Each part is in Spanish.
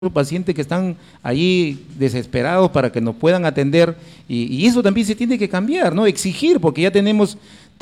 pacientes que están allí desesperados para que nos puedan atender y eso también se tiene que cambiar, ¿no? Exigir, porque ya tenemos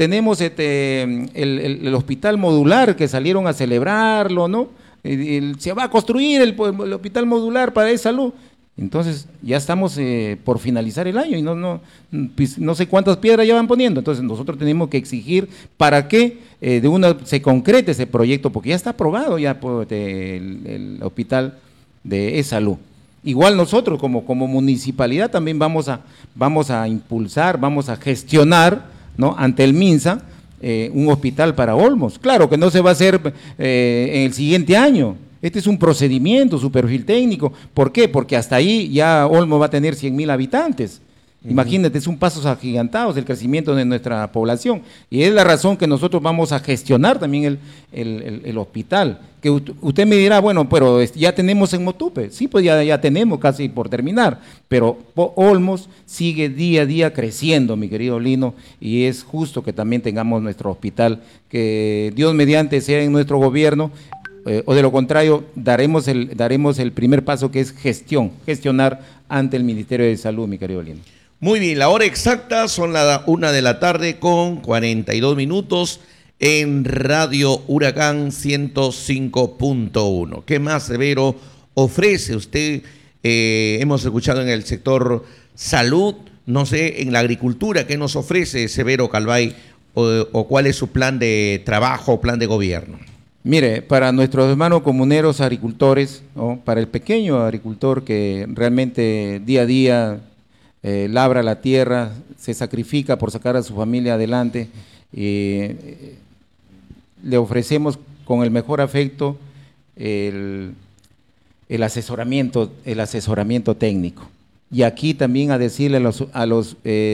el hospital modular que salieron a celebrarlo, ¿no? Se va a construir el hospital modular para salud. Entonces ya estamos por finalizar el año y no sé cuántas piedras ya van poniendo. Entonces nosotros tenemos que exigir para que se concrete ese proyecto, porque ya está aprobado ya por el hospital de salud. Igual nosotros como municipalidad también vamos a impulsar, vamos a gestionar, ¿no?, ante el MINSA un hospital para Olmos. Claro que no se va a hacer en el siguiente año. Este es un procedimiento, su perfil técnico. ¿Por qué? Porque hasta ahí ya Olmos va a tener 100.000 habitantes. Imagínate, es un paso agigantado el crecimiento de nuestra población. Y es la razón que nosotros vamos a gestionar también el hospital. Que usted me dirá, bueno, pero ya tenemos en Motupe. Sí, pues ya tenemos casi por terminar. Pero Olmos sigue día a día creciendo, mi querido Lino, y es justo que también tengamos nuestro hospital, que Dios mediante sea en nuestro gobierno, o de lo contrario, daremos el primer paso, que es gestionar ante el Ministerio de Salud, mi querido Lino. Muy bien, la hora exacta son la 1 de la tarde con 42 minutos en Radio Huracán 105.1. ¿Qué más, Severo, ofrece usted? Hemos escuchado en el sector salud, no sé, en la agricultura, ¿qué nos ofrece Severo Calvay o cuál es su plan de trabajo o plan de gobierno? Mire, para nuestros hermanos comuneros agricultores, ¿no?, para el pequeño agricultor que realmente día a día labra la tierra, se sacrifica por sacar a su familia adelante, le ofrecemos con el mejor afecto el asesoramiento técnico. Y aquí también a decirle a los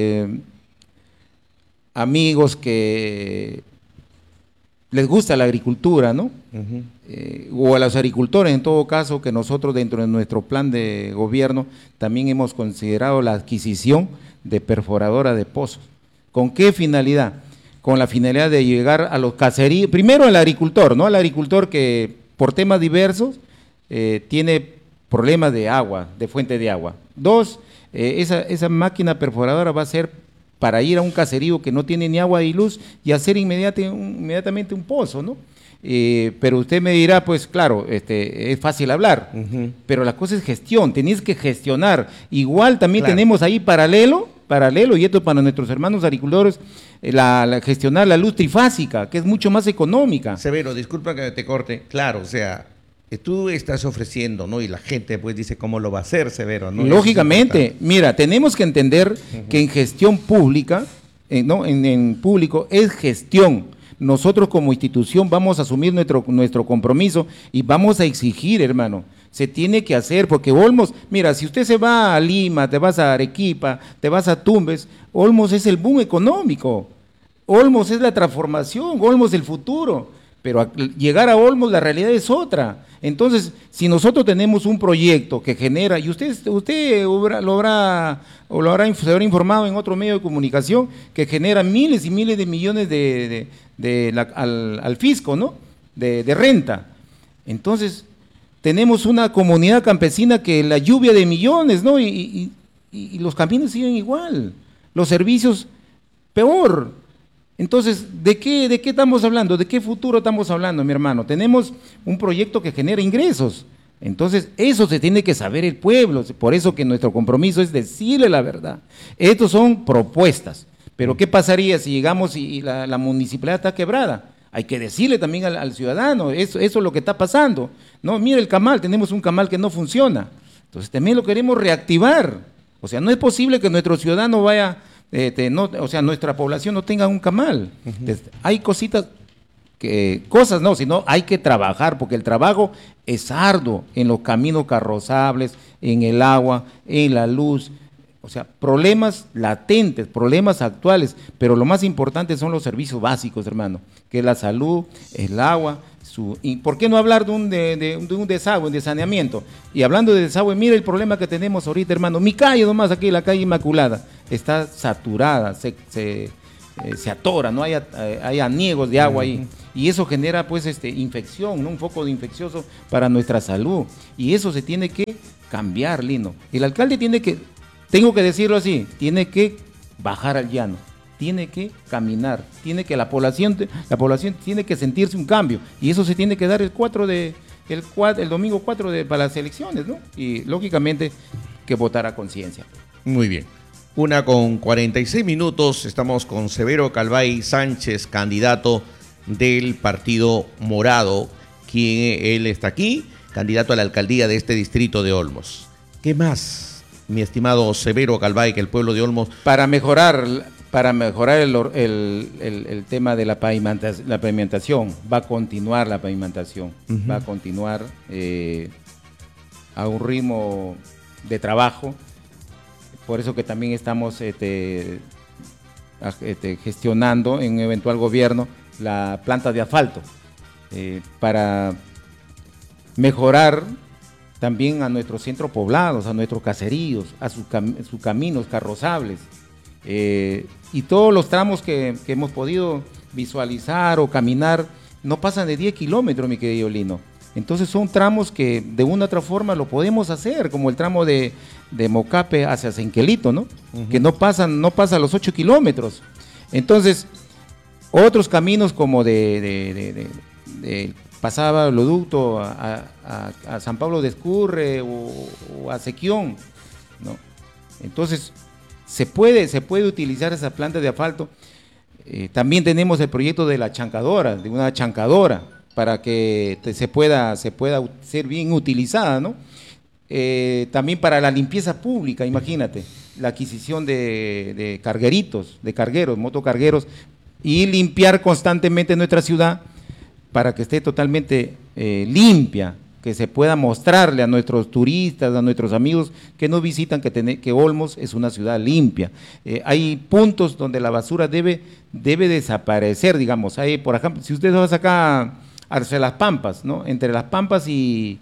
amigos que les gusta la agricultura, ¿no? O a los agricultores, en todo caso, que nosotros dentro de nuestro plan de gobierno también hemos considerado la adquisición de perforadora de pozos. ¿Con qué finalidad? Con la finalidad de llegar a los caseríos, primero al agricultor, ¿no? Al agricultor que por temas diversos tiene problemas de agua, de fuente de agua. Dos, esa máquina perforadora va a ser para ir a un caserío que no tiene ni agua ni luz y hacer inmediatamente un pozo, ¿no? Pero usted me dirá, pues claro, es fácil hablar, pero la cosa es gestión, tenéis que gestionar. Igual también tenemos ahí paralelo, y esto para nuestros hermanos agricultores, gestionar la luz trifásica, que es mucho más económica. Severo, disculpa que te corte, claro, o sea, tú estás ofreciendo, ¿no? Y la gente pues dice cómo lo va a hacer, Severo, ¿no? Lógicamente, mira, tenemos que entender que en gestión pública, ¿no?, en público es gestión. Nosotros como institución vamos a asumir nuestro compromiso y vamos a exigir, hermano. Se tiene que hacer, porque Olmos, mira, si usted se va a Lima, te vas a Arequipa, te vas a Tumbes, Olmos es el boom económico, Olmos es la transformación, Olmos es el futuro. Pero al llegar a Olmos la realidad es otra. Entonces, si nosotros tenemos un proyecto que genera, y usted se habrá informado en otro medio de comunicación, que genera miles y miles de millones al fisco, ¿no?, de renta. Entonces, tenemos una comunidad campesina que la lluvia de millones, ¿no?, y los caminos siguen igual, los servicios peor. Entonces, ¿de qué estamos hablando? ¿De qué futuro estamos hablando, mi hermano? Tenemos un proyecto que genera ingresos. Entonces, eso se tiene que saber el pueblo. Por eso que nuestro compromiso es decirle la verdad. Estos son propuestas. Pero ¿qué pasaría si llegamos y la municipalidad está quebrada? Hay que decirle también al ciudadano, eso es lo que está pasando. No, mire el camal, tenemos un camal que no funciona. Entonces, también lo queremos reactivar. O sea, no es posible que nuestro ciudadano vaya... nuestra población no tenga un camal. Hay sino hay que trabajar, porque el trabajo es arduo en los caminos carrozables, en el agua, en la luz, o sea, problemas latentes, problemas actuales, pero lo más importante son los servicios básicos, hermano, que es la salud, el agua. ¿Y por qué no hablar de un desagüe, de saneamiento? Y hablando de desagüe, mira el problema que tenemos ahorita, hermano. Mi calle nomás aquí, la calle Inmaculada, está saturada, se atora, no hay aniegos de agua ahí. Y eso genera pues infección, ¿no? Un foco de infeccioso para nuestra salud. Y eso se tiene que cambiar, Lino. El alcalde tengo que decirlo así, tiene que bajar al llano, tiene que caminar, la población tiene que sentirse un cambio. Y eso se tiene que dar el domingo 4 para las elecciones, ¿no? Y lógicamente que votar a conciencia. Muy bien. 1:46, estamos con Severo Calvay Sánchez, candidato del Partido Morado, quien él está aquí, candidato a la alcaldía de este distrito de Olmos. ¿Qué más, mi estimado Severo Calvay, que el pueblo de Olmos... Para mejorar el tema de la pavimentación, va a continuar la pavimentación, va a continuar a un ritmo de trabajo. Por eso que también estamos gestionando en un eventual gobierno la planta de asfalto para mejorar también a nuestros centros poblados, a nuestros caseríos, a sus caminos carrozables y todos los tramos que hemos podido visualizar o caminar no pasan de 10 kilómetros, mi querido Lino. Entonces son tramos que de una u otra forma lo podemos hacer, como el tramo de Mocape hacia Senquelito, ¿no? Que no pasa los 8 kilómetros. Entonces, otros caminos como de pasaba Loducto a San Pablo de Escurre o a Sequión, ¿no? Entonces, se puede utilizar esa planta de asfalto. También tenemos el proyecto de una chancadora, para que se pueda ser bien utilizada, ¿no? También para la limpieza pública, imagínate, la adquisición de cargueros, motocargueros, y limpiar constantemente nuestra ciudad para que esté totalmente limpia, que se pueda mostrarle a nuestros turistas, a nuestros amigos que nos visitan que Olmos es una ciudad limpia. Hay puntos donde la basura debe desaparecer, digamos. Hay, por ejemplo, si ustedes van acá hacia las Pampas, ¿no? Entre las Pampas y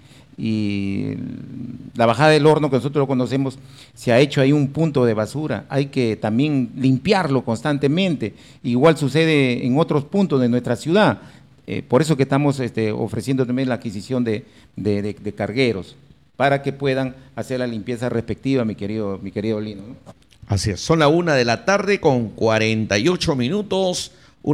la bajada del Horno, que nosotros lo conocemos, se ha hecho ahí un punto de basura. Hay que también limpiarlo constantemente. Igual sucede en otros puntos de nuestra ciudad. Por eso que estamos ofreciendo también la adquisición de cargueros, para que puedan hacer la limpieza respectiva, mi querido Lino, ¿no? Así es, son la 1:48.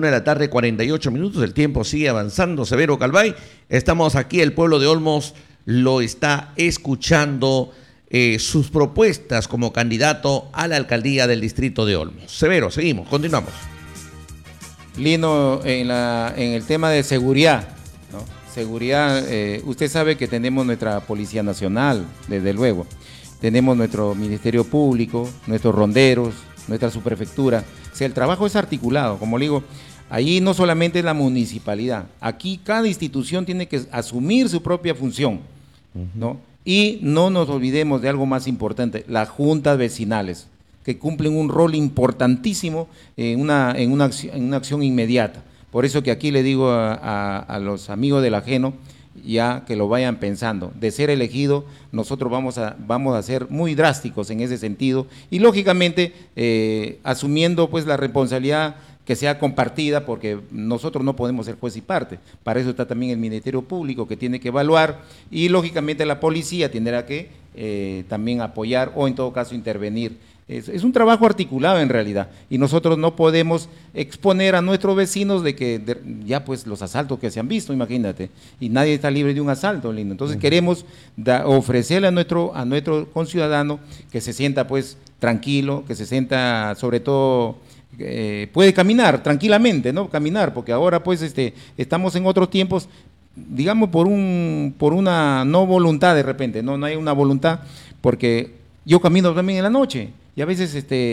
1:48, el tiempo sigue avanzando. Severo Calvay, estamos aquí, el pueblo de Olmos lo está escuchando, sus propuestas como candidato a la alcaldía del distrito de Olmos. Severo, continuamos. Lino, en el tema de seguridad, ¿no? Seguridad, usted sabe que tenemos nuestra Policía Nacional, desde luego, tenemos nuestro Ministerio Público, nuestros ronderos, nuestra subprefectura. O sea, el trabajo es articulado, como le digo, ahí no solamente es la municipalidad, aquí cada institución tiene que asumir su propia función, ¿no? Y no nos olvidemos de algo más importante, las juntas vecinales, que cumplen un rol importantísimo en una acción inmediata. Por eso que aquí le digo a los amigos del ajeno, ya que lo vayan pensando. De ser elegido, nosotros vamos a ser muy drásticos en ese sentido y lógicamente asumiendo pues la responsabilidad que sea compartida, porque nosotros no podemos ser juez y parte. Para eso está también el Ministerio Público, que tiene que evaluar, y lógicamente la policía tendrá que también apoyar o en todo caso intervenir. Es un trabajo articulado en realidad, y nosotros no podemos exponer a nuestros vecinos ya pues los asaltos que se han visto, imagínate, y nadie está libre de un asalto, Lindo. Entonces queremos ofrecerle a nuestro conciudadano que se sienta pues tranquilo, que se sienta sobre todo, puede caminar tranquilamente, ¿no? Caminar, porque ahora pues estamos en otros tiempos, digamos por una no voluntad de repente, no hay una voluntad, porque yo camino también en la noche y a veces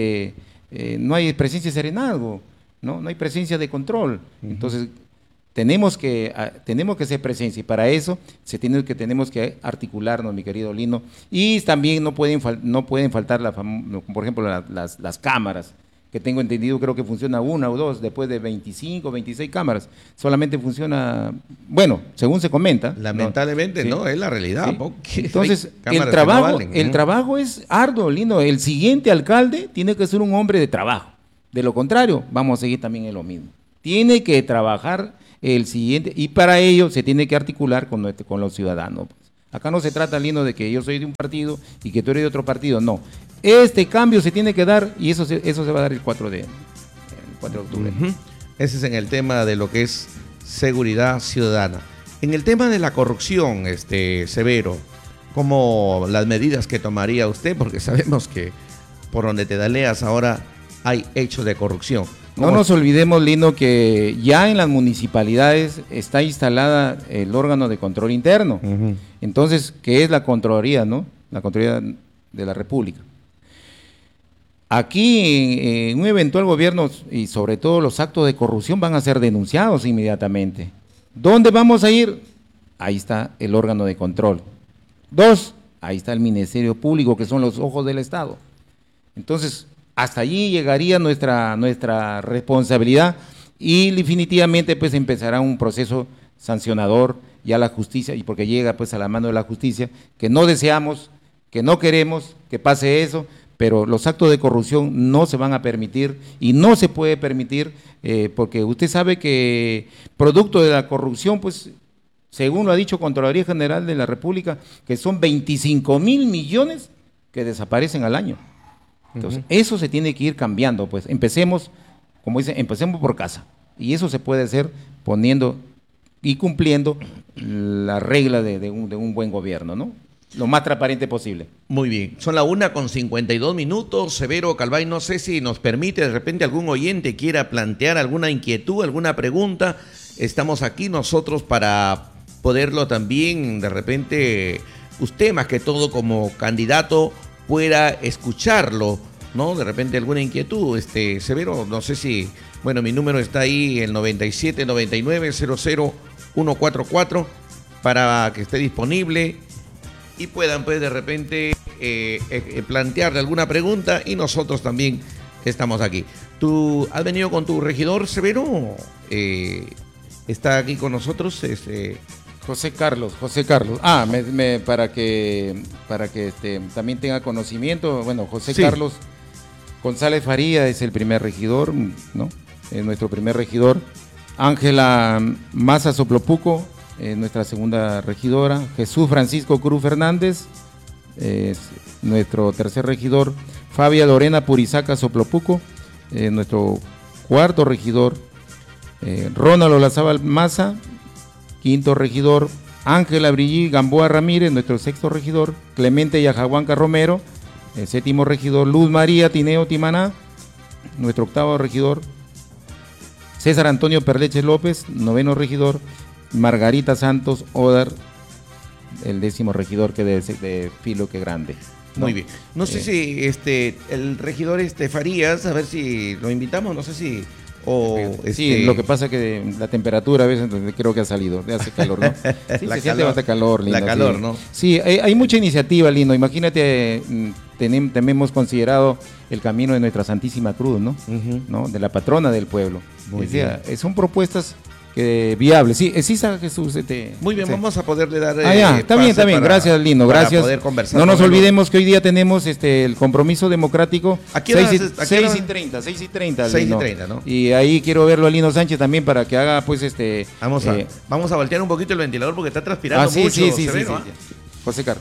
no hay presencia de serenazgo, no hay presencia de control. Entonces tenemos que hacer presencia, y para eso tenemos que articularnos, mi querido Lino, y también no pueden faltar por ejemplo las cámaras, que tengo entendido, creo que funciona una o dos, después de 25, 26 cámaras, solamente funciona, bueno, según se comenta. Lamentablemente, ¿no? Sí. Es la realidad. Sí. Entonces, el trabajo es arduo, Lino. El siguiente alcalde tiene que ser un hombre de trabajo, De lo contrario, vamos a seguir también en lo mismo. Tiene que trabajar el siguiente, y para ello se tiene que articular con los ciudadanos. Acá no se trata, Lino, de que yo soy de un partido y que tú eres de otro partido, no. Este cambio se tiene que dar y eso se va a dar el 4 de octubre. Ese es en el tema de lo que es seguridad ciudadana. En el tema de la corrupción, Severo, ¿cómo las medidas que tomaría usted? Porque sabemos que por donde te daleas ahora hay hechos de corrupción. No nos olvidemos, Lino, que ya en las municipalidades está instalada el órgano de control interno. Entonces, ¿qué es la Contraloría, no? La Contraloría de la República. Aquí, en un eventual gobierno, y sobre todo los actos de corrupción van a ser denunciados inmediatamente. ¿Dónde vamos a ir? Ahí está el órgano de control. 2, ahí está el Ministerio Público, que son los ojos del Estado. Entonces, hasta allí llegaría nuestra responsabilidad y definitivamente pues empezará un proceso sancionador ya la justicia, y porque llega pues a la mano de la justicia, que no deseamos, que no queremos que pase eso, pero los actos de corrupción no se van a permitir y no se puede permitir porque usted sabe que producto de la corrupción pues según lo ha dicho Contraloría General de la República, que son 25,000 millones que desaparecen al año. Entonces, eso se tiene que ir cambiando, pues empecemos, como dicen, empecemos por casa. Y eso se puede hacer poniendo y cumpliendo la regla de un buen gobierno, ¿no? Lo más transparente posible. Muy bien, son la 1:52. Severo Calvay, no sé si nos permite, de repente algún oyente quiera plantear alguna inquietud, alguna pregunta. Estamos aquí nosotros para poderlo también, de repente, usted más que todo como candidato pueda escucharlo, ¿no? De repente alguna inquietud, Severo, no sé si, bueno, mi número está ahí, el 9799-00144, para que esté disponible y puedan, pues, de repente plantearle alguna pregunta y nosotros también estamos aquí. ¿Tú has venido con tu regidor, Severo? Está aquí con nosotros, José Carlos. Para que también tenga conocimiento, bueno, José sí. Carlos González Faría es el primer regidor, ¿no? Es nuestro primer regidor. Ángela Maza Soplopuco, nuestra segunda regidora. Jesús Francisco Cruz Fernández, es nuestro tercer regidor. Fabia Lorena Purizaca Soplopuco, nuestro cuarto regidor. Ronald Olazábal Maza, quinto regidor. Ángela Brillí Gamboa Ramírez, nuestro sexto regidor. Clemente Yajahuanca Romero, el séptimo regidor. Luz María Tineo Timaná, nuestro octavo regidor. César Antonio Perleche López, noveno regidor. Margarita Santos Odar, el 10º regidor, que de Filo que Grande. Muy bien. No sé si el regidor Farías, a ver si lo invitamos, no sé si... Sí, lo que pasa es que la temperatura a veces creo que ha salido, hace calor, ¿no? Sí, se siente bastante calor, Lino. La calor, sí. ¿no? Sí, hay mucha iniciativa, Lino. Imagínate, también hemos considerado el camino de nuestra Santísima Cruz, ¿no? ¿No? De la patrona del pueblo. Muy bien. Son propuestas viables. Sí, Jesús. Muy bien, vamos a poderle dar. Está bien. Gracias, Lino. Gracias. Poder conversar. No nos olvidemos que hoy día tenemos el compromiso democrático. Aquí 6:30, 6:30, ¿no? Y ahí quiero verlo a Lino Sánchez también para que haga, pues, Vamos a voltear un poquito el ventilador porque está transpirando mucho. Sí. José Carlos.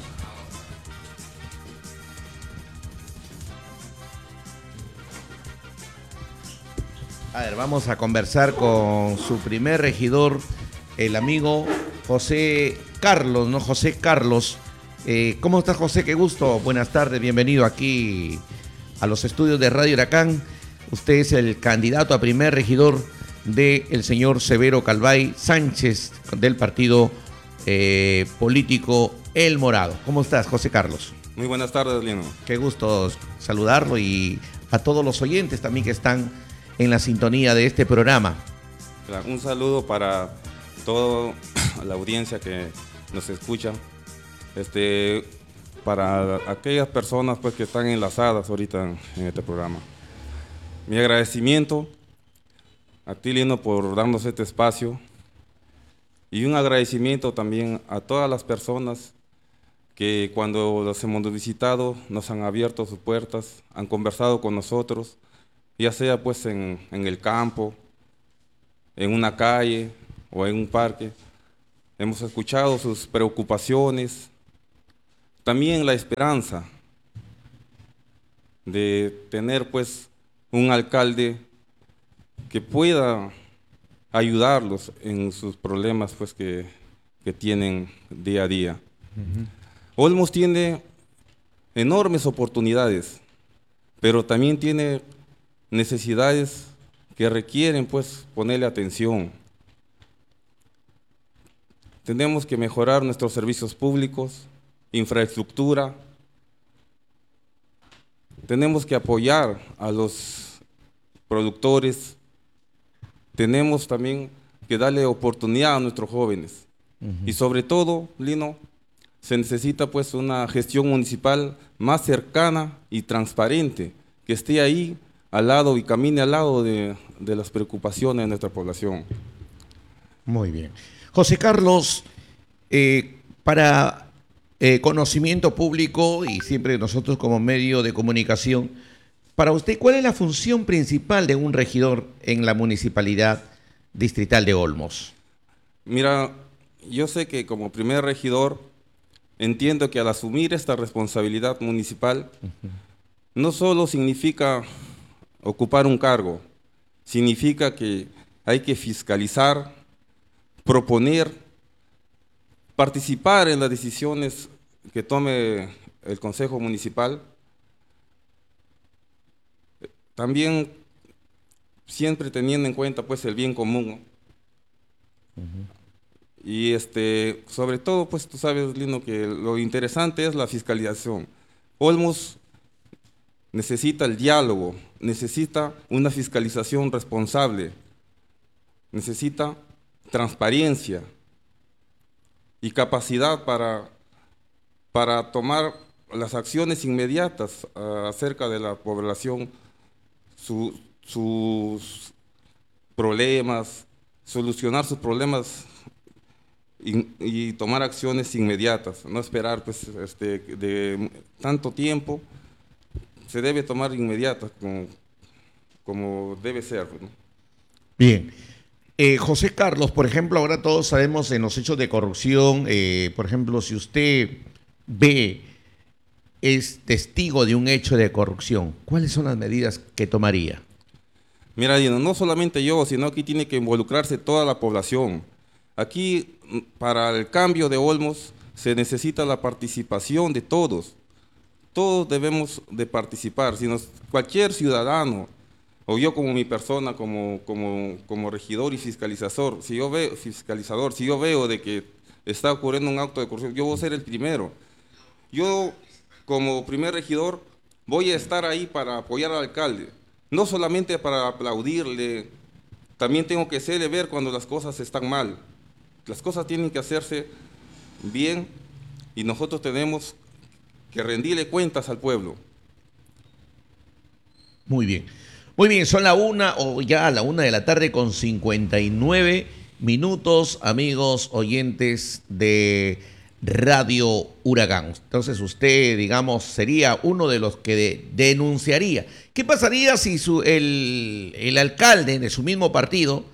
A ver, vamos a conversar con su primer regidor, el amigo José Carlos, ¿no? José Carlos. ¿Cómo estás, José? Qué gusto. Buenas tardes, bienvenido aquí a los estudios de Radio Huracán. Usted es el candidato a primer regidor del señor Severo Calvay Sánchez, del partido político El Morado. ¿Cómo estás, José Carlos? Muy buenas tardes, Lino. Qué gusto saludarlo y a todos los oyentes también que están en la sintonía de este programa. Un saludo para toda la audiencia que nos escucha, para aquellas personas, pues, que están enlazadas ahorita en este programa. Mi agradecimiento a ti, Lino, por darnos este espacio, y un agradecimiento también a todas las personas que cuando los hemos visitado nos han abierto sus puertas, han conversado con nosotros, ya sea pues en el campo, en una calle o en un parque. Hemos escuchado sus preocupaciones, también la esperanza de tener pues un alcalde que pueda ayudarlos en sus problemas pues que tienen día a día. Olmos tiene enormes oportunidades, pero también tiene necesidades que requieren pues ponerle atención. Tenemos que mejorar nuestros servicios públicos, infraestructura. Tenemos que apoyar a los productores. Tenemos también que darle oportunidad a nuestros jóvenes. Y sobre todo, Lino, se necesita pues una gestión municipal más cercana y transparente, que esté ahí al lado y camine al lado de las preocupaciones de nuestra población. Muy bien. José Carlos, para conocimiento público y siempre nosotros como medio de comunicación, para usted, ¿cuál es la función principal de un regidor en la municipalidad distrital de Olmos? Mira, yo sé que como primer regidor entiendo que al asumir esta responsabilidad municipal no solo significa ocupar un cargo, significa que hay que fiscalizar, proponer, participar en las decisiones que tome el Consejo Municipal. También siempre teniendo en cuenta pues el bien común, ¿no? Y sobre todo pues tú sabes, Lino, que lo interesante es la fiscalización. Olmos necesita el diálogo, necesita una fiscalización responsable, necesita transparencia y capacidad para tomar las acciones inmediatas acerca de la población, sus problemas, solucionar sus problemas y tomar acciones inmediatas, no esperar pues, de tanto tiempo. Se debe tomar inmediatas como debe ser, ¿no? Bien. José Carlos, por ejemplo, ahora todos sabemos en los hechos de corrupción, por ejemplo, si usted es testigo de un hecho de corrupción, ¿cuáles son las medidas que tomaría? Mira, Dino, no solamente yo, sino aquí tiene que involucrarse toda la población. Aquí, para el cambio de Olmos, se necesita la participación de todos. Todos debemos de participar. Si cualquier ciudadano, o yo como mi persona, como regidor y fiscalizador, si yo veo de que está ocurriendo un acto de corrupción, yo voy a ser el primero. Yo, como primer regidor, voy a estar ahí para apoyar al alcalde. No solamente para aplaudirle, también tengo que hacerle ver cuando las cosas están mal. Las cosas tienen que hacerse bien y nosotros tenemos que rendirle cuentas al pueblo. Muy bien. Muy bien, son la 1 o ya a la 1 de la tarde con 59 minutos, amigos oyentes de Radio Huracán. Entonces usted, digamos, sería uno de los que denunciaría. ¿Qué pasaría si el alcalde de su mismo partido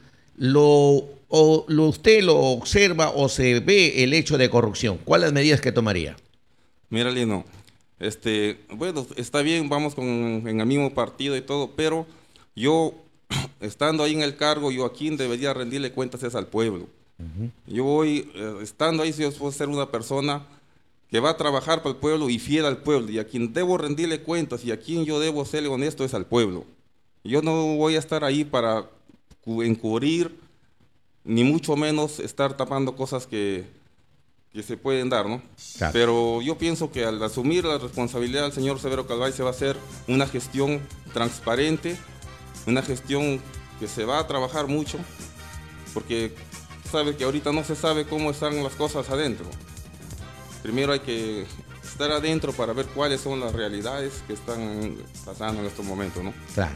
usted lo observa o se ve el hecho de corrupción? ¿Cuáles medidas que tomaría? Mira, Lino, bueno, está bien, vamos en el mismo partido y todo, pero yo, estando ahí en el cargo, yo a quien debería rendirle cuentas es al pueblo. Yo voy, estando ahí, si yo puedo ser una persona que va a trabajar para el pueblo y fiel al pueblo, y a quien debo rendirle cuentas y a quien yo debo serle honesto es al pueblo. Yo no voy a estar ahí para encubrir, ni mucho menos estar tapando cosas que se pueden dar, ¿no? Claro. Pero yo pienso que al asumir la responsabilidad del señor Severo Calvay se va a hacer una gestión transparente, una gestión que se va a trabajar mucho, porque sabe que ahorita no se sabe cómo están las cosas adentro. Primero hay que estar adentro para ver cuáles son las realidades que están pasando en estos momentos, ¿no? Claro.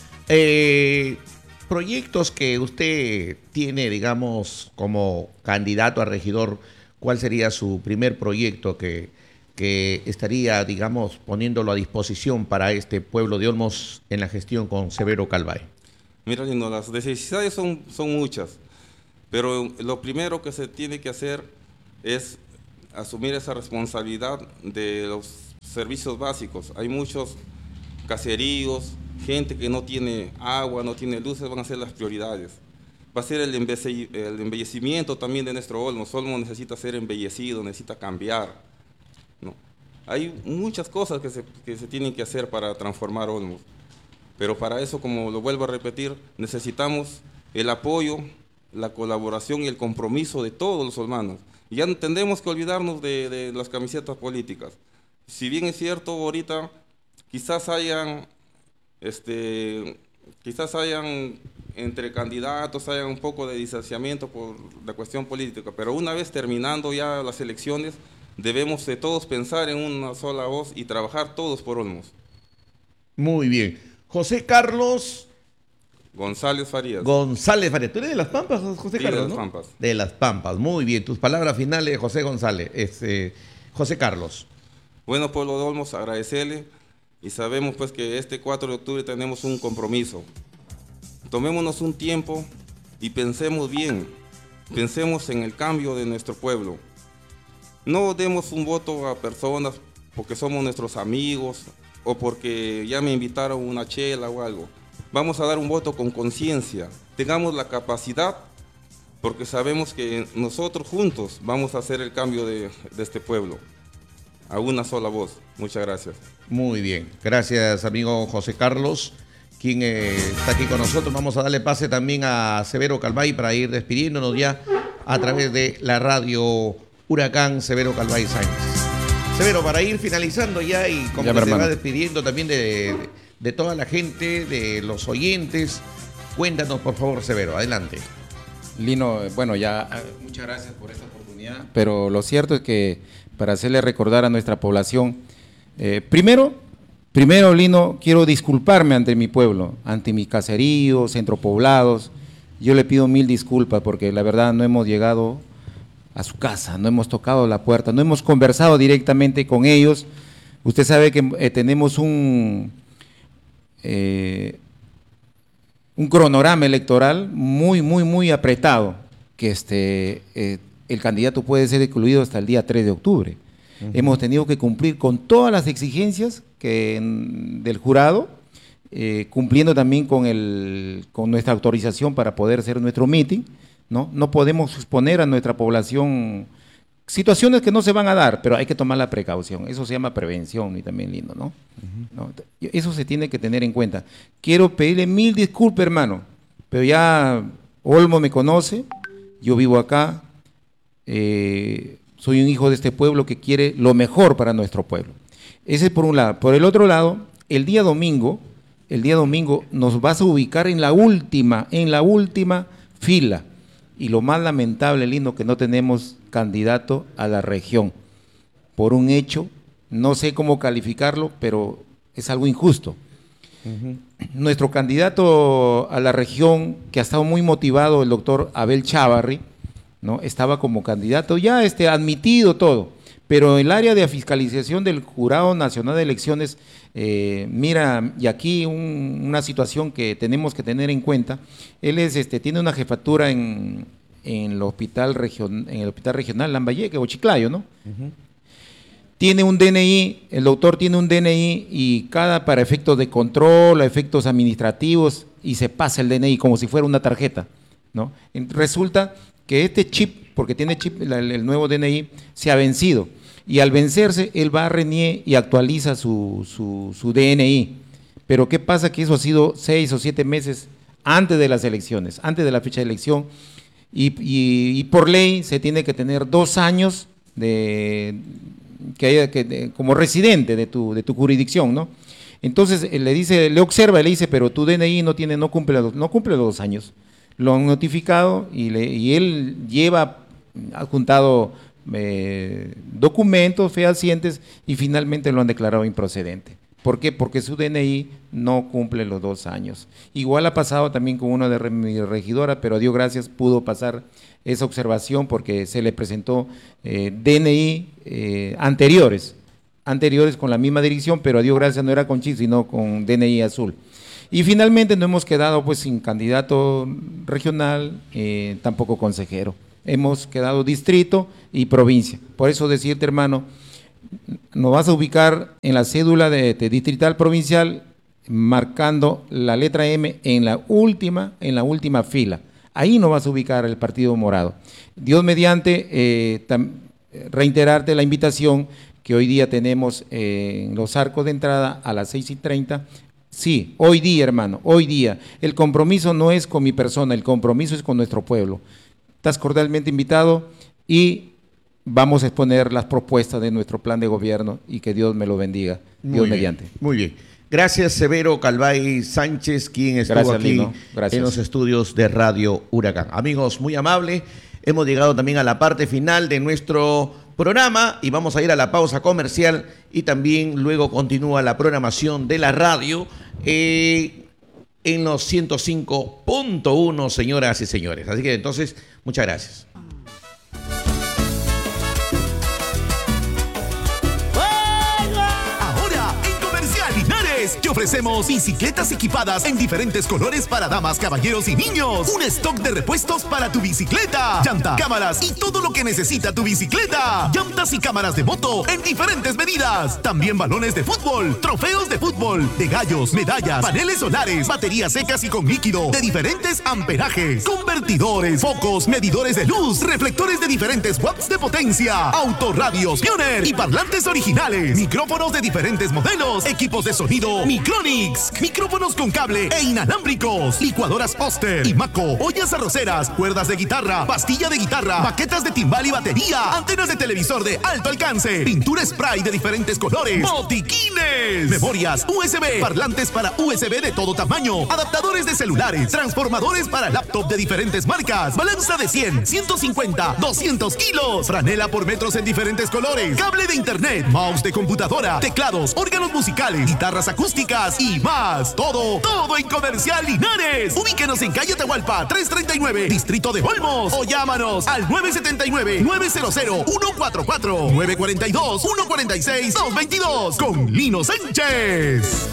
Proyectos que usted tiene, digamos, como candidato a regidor, ¿cuál sería su primer proyecto que que estaría, digamos, poniéndolo a disposición para este pueblo de Olmos en la gestión con Severo Calvay? Mira, Lino, las necesidades son muchas, pero lo primero que se tiene que hacer es asumir esa responsabilidad de los servicios básicos. Hay muchos caseríos, gente que no tiene agua, no tiene luces, van a ser las prioridades. Va a ser el embellecimiento también de nuestro Olmos. Olmos necesita ser embellecido, necesita cambiar, ¿no? Hay muchas cosas que se tienen que hacer para transformar Olmos, pero para eso, como lo vuelvo a repetir, necesitamos el apoyo, la colaboración y el compromiso de todos los olmanos. Y ya no tendremos que olvidarnos de las camisetas políticas. Si bien es cierto, ahorita quizás hayan entre candidatos, haya un poco de distanciamiento por la cuestión política, pero una vez terminando ya las elecciones, debemos de todos pensar en una sola voz y trabajar todos por Olmos. Muy bien. José Carlos González Farías. González Farías. ¿Tú eres de Las Pampas, José Sí, Carlos? de Las ¿no? Pampas. De Las Pampas. Muy bien. Tus palabras finales, José González. José Carlos. Bueno, pueblo de Olmos, agradecerle, y sabemos pues que este 4 de octubre tenemos un compromiso. Tomémonos un tiempo y pensemos bien, pensemos en el cambio de nuestro pueblo. No demos un voto a personas porque somos nuestros amigos o porque ya me invitaron una chela o algo. Vamos a dar un voto con conciencia, tengamos la capacidad, porque sabemos que nosotros juntos vamos a hacer el cambio de este pueblo, a una sola voz. Muchas gracias. Muy bien. Gracias, amigo José Carlos, quien está aquí con nosotros. Vamos a darle pase también a Severo Calvay para ir despidiéndonos ya a través de la radio Huracán Severo Calvay Sáenz. Severo, para ir finalizando ya y como Ya, se hermano. va despidiendo también de toda la gente, de los oyentes, cuéntanos por favor, Severo, adelante. Lino, bueno, ya muchas gracias por esta oportunidad, pero lo cierto es que para hacerle recordar a nuestra población, primero, Lino, quiero disculparme ante mi pueblo, ante mis caseríos, centropoblados. Yo le pido 1000 disculpas porque la verdad no hemos llegado a su casa, no hemos tocado la puerta, no hemos conversado directamente con ellos. Usted sabe que tenemos un cronograma electoral muy apretado, que el candidato puede ser excluido hasta el día 3 de octubre. Hemos tenido que cumplir con todas las exigencias del jurado, cumpliendo también con nuestra autorización para poder hacer nuestro meeting, ¿no? No podemos exponer a nuestra población situaciones que no se van a dar, pero hay que tomar la precaución. Eso se llama prevención y también lindo, ¿no? ¿No? Eso se tiene que tener en cuenta. Quiero pedirle 1000 disculpas, hermano, pero ya Olmo me conoce, yo vivo acá, soy un hijo de este pueblo que quiere lo mejor para nuestro pueblo. Ese es por un lado. Por el otro lado, el día domingo nos vas a ubicar en la última fila. Y lo más lamentable, lindo, que no tenemos candidato a la región. Por un hecho, no sé cómo calificarlo, pero es algo injusto. Nuestro candidato a la región, que ha estado muy motivado, el doctor Abel Chávarri, ¿no? Estaba como candidato ya admitido todo, pero el área de fiscalización del Jurado Nacional de Elecciones, mira, y aquí una situación que tenemos que tener en cuenta, él tiene una jefatura en el hospital regional Lambayeque o Chiclayo, ¿no? Tiene un DNI, el doctor tiene un DNI y para efectos de control, a efectos administrativos, y se pasa el DNI como si fuera una tarjeta, ¿no? Resulta que este chip, porque tiene chip, el nuevo DNI, se ha vencido. Y al vencerse, él va a RENIE y actualiza su DNI. Pero ¿qué pasa? Que eso ha sido 6 o 7 meses antes de las elecciones, antes de la fecha de elección. Y por ley se tiene que tener 2 años como residente de tu jurisdicción, ¿no? Entonces le observa, le dice, pero tu DNI no cumple los 2 años. Lo han notificado y él lleva adjuntado documentos fehacientes y finalmente lo han declarado improcedente. ¿Por qué? Porque su DNI no cumple los 2 años. Igual ha pasado también con una de mi regidora, pero a Dios gracias pudo pasar esa observación porque se le presentó DNI anteriores anteriores con la misma dirección, pero a Dios gracias no era con chip, sino con DNI azul. Y finalmente no hemos quedado pues sin candidato regional, tampoco consejero. Hemos quedado distrito y provincia. Por eso decirte, hermano, nos vas a ubicar en la cédula de distrital provincial, marcando la letra M en la última fila. Ahí nos vas a ubicar el Partido Morado. Dios mediante, reiterarte la invitación que hoy día tenemos en los arcos de entrada a las 6:30. Sí, hoy día, hermano, hoy día. El compromiso no es con mi persona, el compromiso es con nuestro pueblo. Estás cordialmente invitado y vamos a exponer las propuestas de nuestro plan de gobierno y que Dios me lo bendiga, Dios mediante. Muy bien. Gracias, Severo Calvay Sánchez, quien estuvo aquí en los estudios de Radio Huracán. Amigos, muy amable, hemos llegado también a la parte final de nuestro programa y vamos a ir a la pausa comercial y también luego continúa la programación de la radio en los 105.1, señoras y señores. Así que entonces, muchas gracias. Te ofrecemos bicicletas equipadas en diferentes colores para damas, caballeros y niños. Un stock de repuestos para tu bicicleta, llanta, cámaras y todo lo que necesita tu bicicleta. Llantas y cámaras de moto en diferentes medidas. También balones de fútbol, trofeos de fútbol, de gallos, medallas, paneles solares, baterías secas y con líquido de diferentes amperajes, convertidores, focos, medidores de luz, reflectores de diferentes watts de potencia, autorradios Pioneer y parlantes originales, micrófonos de diferentes modelos, equipos de sonido Micronix, micrófonos con cable e inalámbricos, licuadoras Oster y Maco, ollas arroceras, cuerdas de guitarra, pastilla de guitarra, baquetas de timbal y batería, antenas de televisor de alto alcance, pintura spray de diferentes colores, botiquines, memorias USB, parlantes para USB de todo tamaño, adaptadores de celulares, transformadores para laptop de diferentes marcas, balanza de 100, 150, 200 kilos, franela por metros en diferentes colores, cable de internet, mouse de computadora, teclados, órganos musicales, guitarras acústicas y más. Todo en Comercial Linares. Ubíquenos en calle Atahualpa 339, Distrito de Olmos, o llámanos al 979-900-144, 942-146-222 con Lino Sánchez.